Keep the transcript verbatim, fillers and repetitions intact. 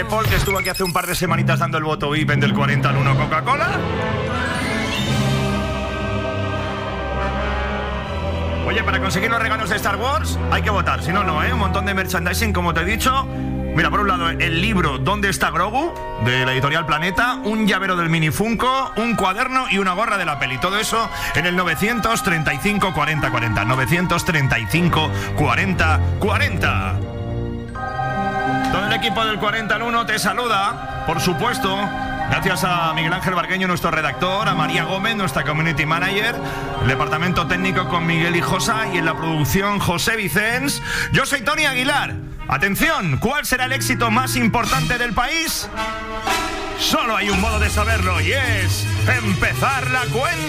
Paul, que estuvo aquí hace un par de semanitas dando el voto V I P del cuarenta al uno Coca-Cola. Oye, para conseguir los regalos de Star Wars hay que votar, si no, no, ¿eh? Un montón de merchandising, como te he dicho. Mira, por un lado, el libro ¿Dónde está Grogu?, de la editorial Planeta, un llavero del Mini Funko, un cuaderno y una gorra de la peli. Todo eso en el novecientos treinta y cinco cuarenta cuarenta. novecientos treinta y cinco cuarenta cuarenta. Todo el equipo del cuarenta al uno te saluda, por supuesto. Gracias a Miguel Ángel Bargueño, nuestro redactor, a María Gómez, nuestra community manager, el departamento técnico con Miguel Hijosa y en la producción José Vicens. Yo soy Tony Aguilar. Atención, ¿cuál será el éxito más importante del país? Solo hay un modo de saberlo y es empezar la cuenta.